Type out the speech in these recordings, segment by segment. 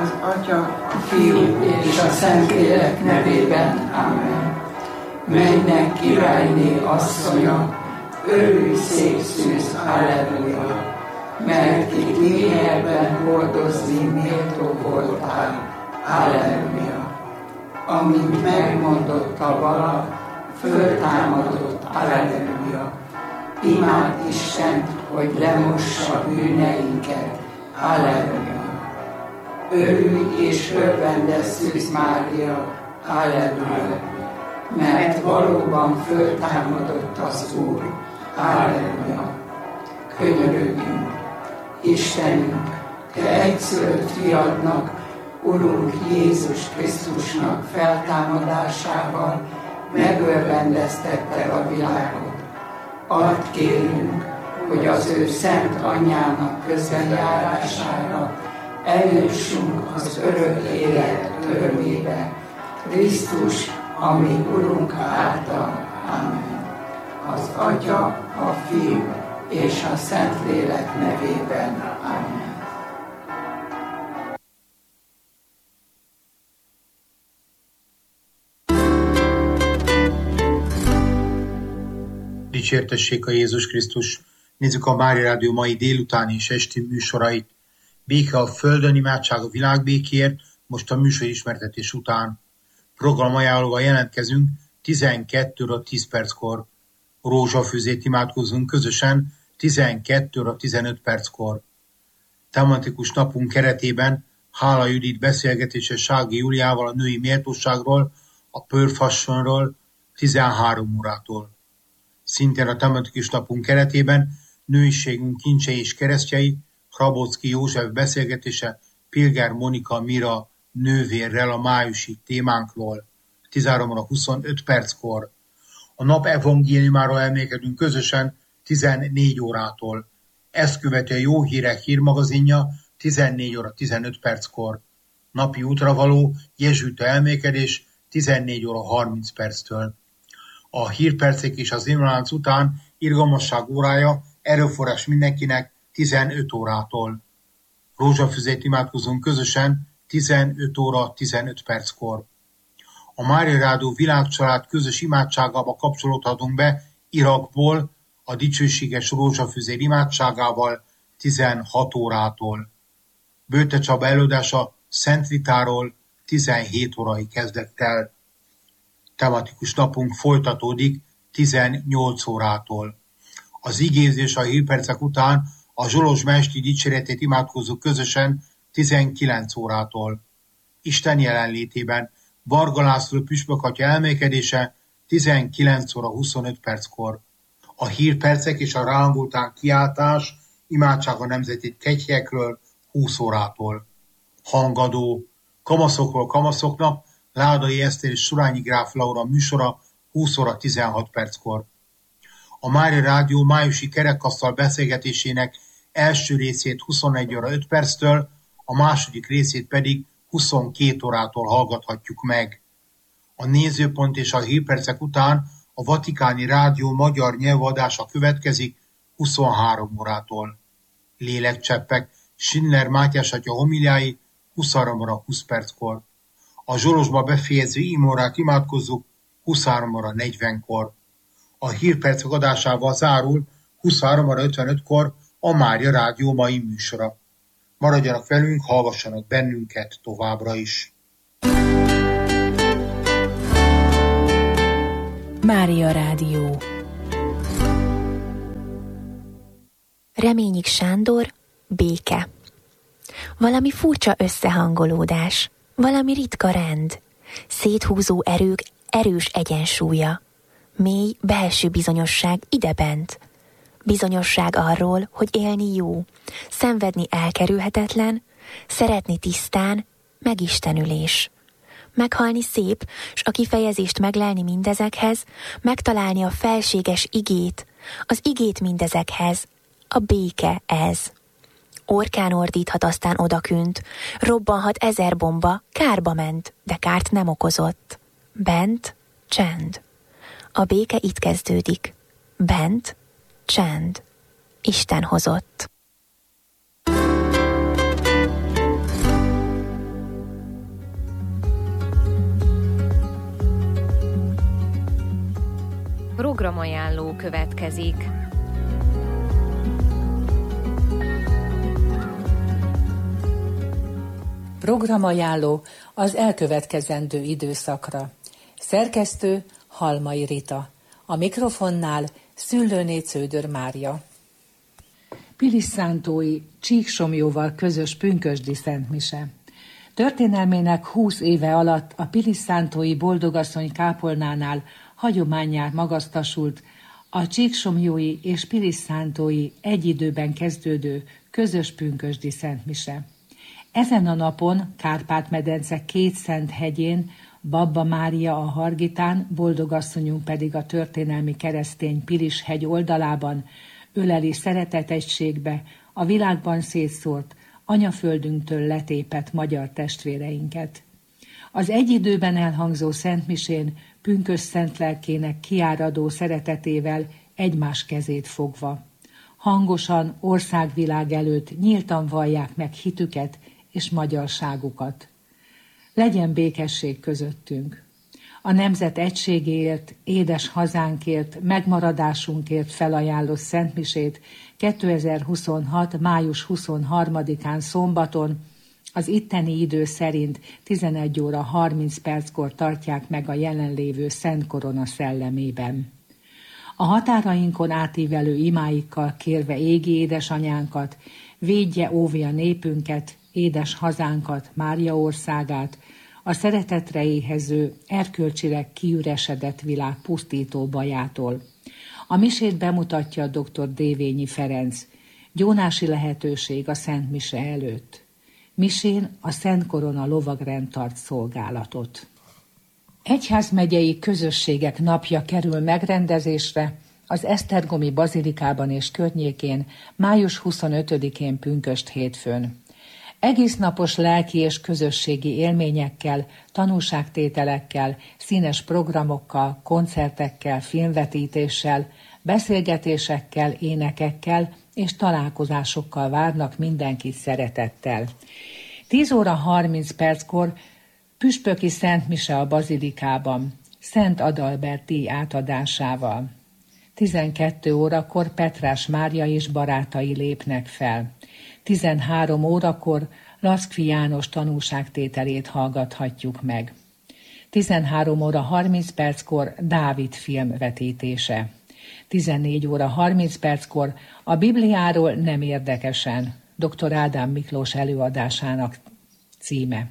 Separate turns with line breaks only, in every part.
Az Atya, a Fiú és a Szentlélek nevében. Amen. Mennek királyné asszonya, örülj szép szűz, halleluja, mert itt lényegben hordozni méltó voltál, halleluja. Amint megmondotta vala, föltámadott, halleluja. Imád Istent, hogy lemossa bűneinket, halleluja. Örülj és örvendez Szűz Mária, halleluja. Mert valóban föltámadott az Úr, halleluja. Könyörögjünk, Istenünk, Te egyszülött fiadnak, Urunk Jézus Krisztusnak feltámadásával megörvendeztetted a világot. Add kérünk, hogy az ő szent anyjának közbenjárására eljussunk az örök élet örömébe. Krisztus, ami Urunk által. Amen. Az Atya, a Fiú és a Szentlélek nevében. Amen.
Dicsértessék a Jézus Krisztus! Nézzük a Mária Rádió mai délutáni és esti műsorait. Béke a földön, imádság a világ békéért, most a műsor ismertetés után. Programajánlóval jelentkezünk 12 óra 10 perckor. Rózsafűzét imádkozunk közösen 12 óra 15 perckor. Tematikus napunk keretében Hála Judit beszélgetése Sági Júliával a női méltóságról, a Pearl Fashionról 13 órától. Szintén a tematikus napunk keretében nőiségünk kincsei és keresztjei, Hrabocki József beszélgetése Pilger Monika Mira nővérrel a májusi témánkról 13 óra 25 perckor. A nap evangéliumáról elmélkedünk közösen 14 órától. Ezt követi a Jó Hírek hírmagazinja 14 óra 15 perckor. Napi útra való jezsuita elmélkedés 14 óra 30 perctől. A hírpercek és az imrelánc után irgalmasság órája erőforrás mindenkinek 15 órától. Rózsafüzét imádkozunk közösen 15 óra 15 perckor. A Mária Rádió világcsalád közös imádságába kapcsolódhatunk be Irakból a dicsőséges rózsafüzér imádságával 16 órától. Bőte Csaba előadása Szent Ritáról 17 órai kezdett el. Tematikus napunk folytatódik 18 órától. Az igézés a hírpercek után a Zsolozsma esti dicséretét imádkozzuk közösen 19 órától. Isten jelenlétében Varga László püspök atya elmélkedése 19 óra 25 perckor. A hírpercek és a rálangoltán kiáltás imádság a nemzeti kegyhelyekről 20 órától. Hangadó Kamaszokról kamaszoknak Ládai Eszter és Surányi Gráf Laura műsora 20 óra 16 perckor. A Mária Rádió májusi kerekasztal beszélgetésének első részét 21 óra 5 perctől, a második részét pedig 22 órától hallgathatjuk meg. A nézőpont és a hírpercek után a Vatikáni Rádió magyar nyelvadása következik 23 órától. Lélekcseppek Schindler Mátyás atya homiliái 23 óra 20 perckor. A Zsolozsba befejező imórát imádkozzuk 23 óra 40-kor. A hírpercek adásával zárul 23 óra 55-kor a Mária Rádió mai műsora. Maradjanak velünk, hallgassanak bennünket továbbra is.
Mária Rádió. Reményik Sándor, béke. Valami furcsa összehangolódás, valami ritka rend, széthúzó erők erős egyensúlya, mély belső bizonyosság idebent, bizonyosság arról, hogy élni jó, szenvedni elkerülhetetlen, szeretni tisztán, megistenülés. Meghalni szép, s a kifejezést meglelni mindezekhez, megtalálni a felséges igét, az igét mindezekhez, a béke ez. Orkán ordíthat aztán odakünt, robbanhat 1000 bomba, kárba ment, de kárt nem okozott. Bent csend. A béke itt kezdődik. Bent csend. Isten hozott. következik.
Programajánló az elkövetkezendő időszakra. Szerkesztő Halmai Rita. A mikrofonnál Szüllőné Cződör Mária. Pilisszántói Csíksomlyóval közös pünkösdi szentmise. Történelmének 20 éve alatt a pilisszántói boldogasszony kápolnánál hagyománnyá magasztasult a csíksomlyói és pilisszántói egy időben kezdődő közös pünkösdi szentmise. Ezen a napon Kárpát-medence két szent hegyén, Babba Mária a Hargitán, boldogasszonyunk pedig a történelmi keresztény Pilis hegy oldalában öleli szeretetegységbe a világban szétszórt, anyaföldünktől letépett magyar testvéreinket. Az egy időben elhangzó szentmisén pünkös szent lelkének kiáradó szeretetével egymás kezét fogva. Hangosan országvilág előtt nyíltan vallják meg hitüket és magyarságukat. Legyen békesség közöttünk. A nemzet egységéért, édes hazánkért, megmaradásunkért felajánlott szentmisét 2026. május 23-án szombaton az itteni idő szerint 11 óra 30 perckor tartják meg a jelenlévő Szent Korona szellemében. A határainkon átívelő imáikkal kérve égi édesanyánkat, védje, óvja népünket, édes hazánkat, Mária országát, a szeretetre éhező, erkölcsileg kiüresedett világ pusztító bajától. A misét bemutatja dr. Dévényi Ferenc. Gyónási lehetőség a Szent Mise előtt. Misén a Szent Korona lovagrend tart szolgálatot. Egyházmegyei közösségek napja kerül megrendezésre az Esztergomi bazilikában és környékén május 25-én pünkösd hétfőn. Egésznapos lelki és közösségi élményekkel, tanúságtételekkel, színes programokkal, koncertekkel, filmvetítéssel, beszélgetésekkel, énekekkel és találkozásokkal várnak mindenkit szeretettel. 10 óra 30 perckor püspöki szentmise a bazilikában, Szent Adalbert díj átadásával. 12 órakor Petrás Mária és barátai lépnek fel. 13 órakor Laszkfi János tanúságtételét hallgathatjuk meg. 13 óra 30 perckor Dávid film vetítése. 14 óra 30 perckor a Bibliáról nem érdekesen, dr. Ádám Miklós előadásának címe.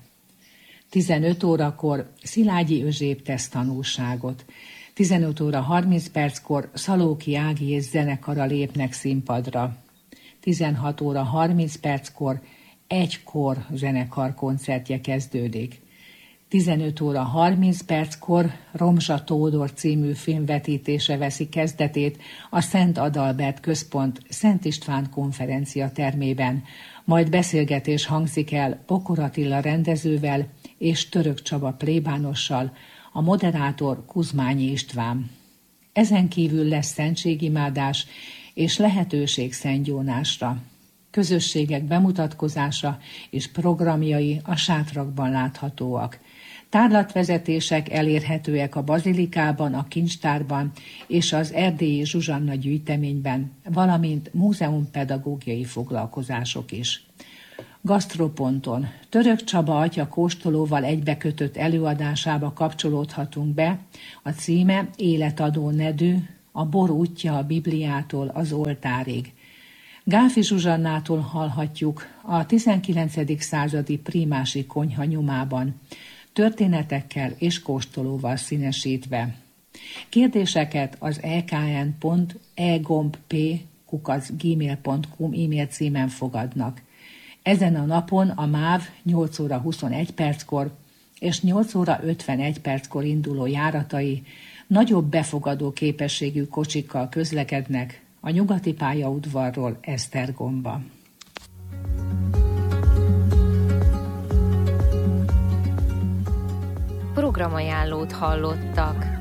15 órakor Szilágyi Özséb tesz tanúságot. 15 óra 30 perckor Szalóki Ági és zenekara lépnek színpadra. 16 óra 30 perckor egy kor zenekar koncertje kezdődik. 15 óra 30 perckor Romzsa Tódor című filmvetítése veszi kezdetét a Szent Adalbert Központ Szent István konferencia termében, majd beszélgetés hangzik el Pokor Attila rendezővel és Török Csaba plébánossal, a moderátor Kuzmányi István. Ezen kívül lesz szentségimádás és lehetőség szentgyónásra. Közösségek bemutatkozása és programjai a sátrakban láthatóak. Tárlatvezetések elérhetőek a bazilikában, a kincstárban és az erdélyi Zsuzsanna gyűjteményben, valamint múzeumpedagógiai foglalkozások is. Gasztroponton Török Csaba atya kóstolóval egybekötött előadásába kapcsolódhatunk be, a címe Életadó nedű, a bor útja a Bibliától az oltárig. Gáfi Zsuzsannától hallhatjuk a 19. századi prímási konyha nyomában, történetekkel és kóstolóval színesítve. Kérdéseket az ekn.egomp@gmail.com e-mail címen fogadnak. Ezen a napon a MÁV 8 óra 21 perckor és 8 óra 51 perckor induló járatai nagyobb befogadó képességű kocsikkal közlekednek a nyugati pályaudvarról Esztergomba.
Programajánlót hallottak.